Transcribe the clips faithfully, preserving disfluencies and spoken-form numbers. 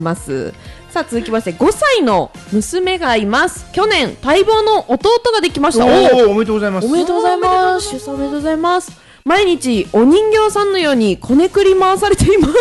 ます。さあ続きましてごさいの娘がいます。去年待望の弟ができました。 おー、おめでとうございます。 おめでとうございます。出産おめでとうございます。毎日お人形さんのようにこねくり回されています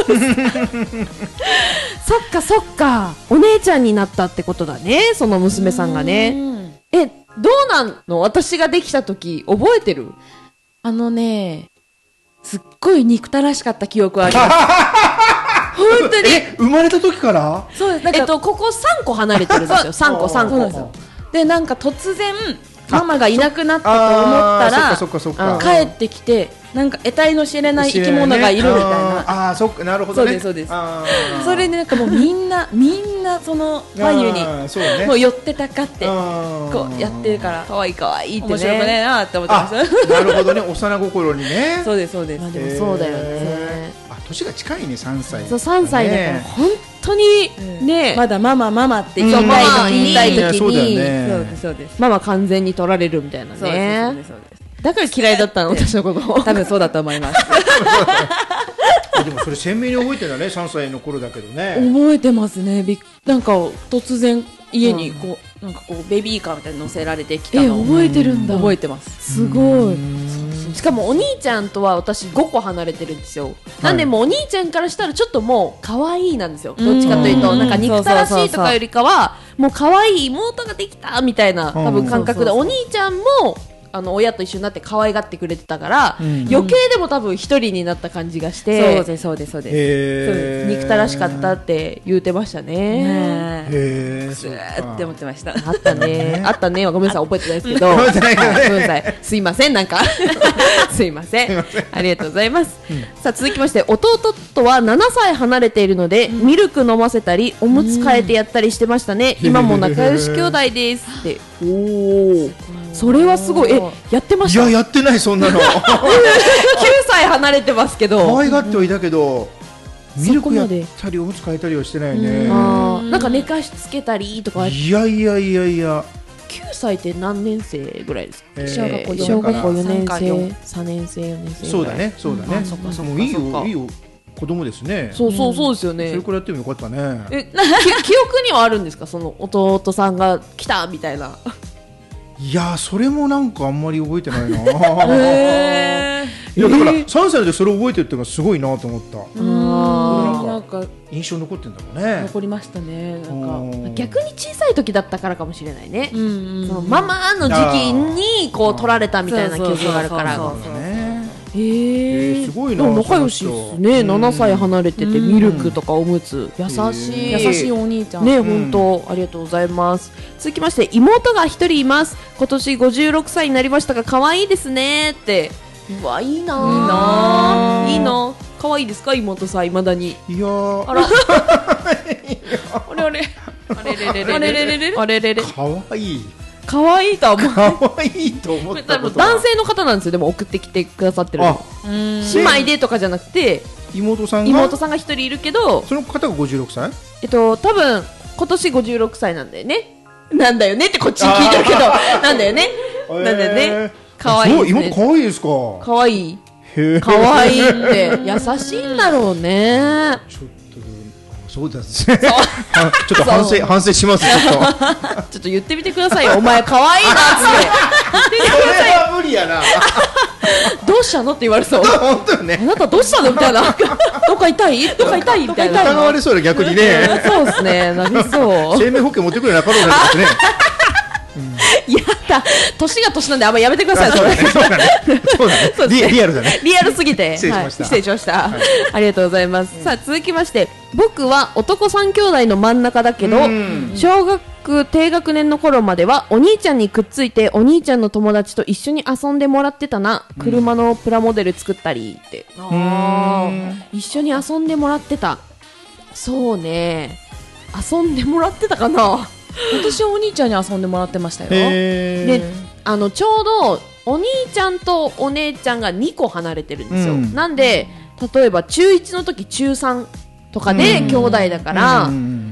そっかそっか、お姉ちゃんになったってことだね、その娘さんがね。え、どうなんの？私ができた時覚えてる？ あのね、すっごい憎たらしかった記憶はあります本当に。 え、生まれた時から？ そうです。なんか、 えっと、ここさんこ離れてるんですよ。さんこさんこで、なんか突然ママがいなくなったと思ったらそっかそっかそっか、 帰ってきて、なんか得体の知れない生き物がいるみたいな。 ああ、そっか、なるほどね。 そうですそうです。それでなんかもうみんなみんなその眉にもう寄ってたかってこうやってるから、 可愛い可愛いってね、 面白くねえなって思ってました。 なるほどね、幼心にね。 そうですそうです。 まあでもそうだよね。 あ、年が近いね、さんさい。 そう、さんさいだから本当にね、 まだママママって言いたい言いたい時に、 そうですそうです。 ママ完全に取られるみたいなね。そうですそうです。だから嫌いだったの、私のこと。 多分そうだと思います。 でもそれ鮮明に覚えてるんだね、さんさいの頃だけどね。 覚えてますね。びなんか突然家にこう、なんかこうベビーカーみたいに乗せられてきたのを覚えてるんだ。 覚えてます。 すごい。しかもお兄ちゃんとは私ごこ離れてるんですよ。なんでもうお兄ちゃんからしたらちょっともう可愛いなんですよ。どっちかというとなんか憎たらしいとかよりかはもう可愛い妹ができたみたいな多分感覚で、お兄ちゃんもあの親と一緒になって可愛がってくれてたから、うん、余計でも多分一人になった感じがして、 そうですそうですそうです、 えー、憎たらしかったって言うてましたね。 へー、 ずーって思ってました。 あったねあったねはごめんなさい、覚えてないですけど、 覚えてないけどね、 ごめんなさい、すいません、なんかすいません、ありがとうございます、うん、さあ続きまして、弟とはななさい離れているので、うん、ミルク飲ませたりおむつ替えてやったりしてましたね、うん、今も仲良し兄弟ですって。おー、それはすごい。え、やってました？ いや、やってない、そんなのきゅうさい離れてますけど、 可愛がってはいたけど、うん、ミルクやったりおむつ替えたりはしてないね。 あ、なんか寝かしつけたりとか。 いやいやいやいや、 きゅうさいって何年生ぐらいですか？ えー、小学校小学校よねん生、さんねん生、よねん生。 そうだね、そうだね、 そっかそっか、 もういいよいいよ、子供ですね。 そうそうそうですよね。 それくらいやってもよかったね。 え、記憶にはあるんですか、その弟さんが来たみたいな。 いや、それもなんかあんまり覚えてないな。 へー、いや、だからさんさいでそれを覚えてるってのがすごいなと思った。 あ、 なんか印象残ってんだろうね。 残りましたね。なんか逆に小さい時だったからかもしれないね。うんうん、そのママの時期にこう取られたみたいな記憶があるから。へー、すごいな。仲良しですね。ななさい離れててミルクとかおむつ、優しい優しいお兄ちゃんね、本当ありがとうございます。続きまして、妹が一人います。今年ごじゅうろくさいになりましたが可愛いですねって。うわ、いいなー、いいな。可愛いですか、妹さん、未だに。 いやー、 あらあれあれあれれれれあれれれれあれれれ、 可愛い可愛いとは思う。 可愛いと思ったことは男性の方なんですよ。でも送ってきてくださってるの。姉妹でとかじゃなくて、 妹さんが妹さんが一人いるけど、 その方がごじゅうろくさい？ えっと多分今年ごじゅうろくさいなんだよね。なんだよねってこっちに聞いてるけど、なんだよね。なんだよね。可愛いですね。 妹可愛いですか？ 可愛い。可愛いって優しいんだろうね。 ちょっとそうですね。ちょっと反省反省します。ちょっとちょっと言ってみてくださいよ。お前可愛いなって。 それは無理やな。 どうしたのって言われそう。 本当よね。 あなたどうしたのみたいな。どっか痛い？どっか痛いみたいな。 疑われそうで逆にね。 そうですね。なりそう。 生命保険持ってくれなかろうなんですね。 やだ、年が年なんであんまやめてください。それそうだね、そうだね、リアルだね、 リアルすぎて失礼しました、 失礼しました。ありがとうございます。さあ続きまして、僕は男三兄弟の真ん中だけど、小学低学年の頃まではお兄ちゃんにくっついてお兄ちゃんの友達と一緒に遊んでもらってたな。車のプラモデル作ったりって、一緒に遊んでもらってた。そうね、遊んでもらってたかな。 私はお兄ちゃんに遊んでもらってましたよ。 で、あのちょうどお兄ちゃんとお姉ちゃんがにこ離れてるんですよ、うん、なんで例えば中いちの時中さんとかで兄弟だから、うん、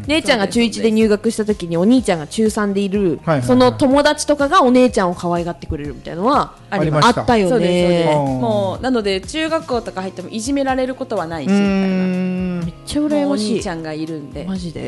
姉ちゃんが中いちで入学した時にお兄ちゃんが中さんでいる、 はいはいはい、 その友達とかがお姉ちゃんを可愛がってくれるみたいなのはありました。 あったよね。 そうですそうです。もうなので中学校とか入ってもいじめられることはないしみたいな。 めっちゃ羨ましい。 お兄ちゃんがいるんでマジで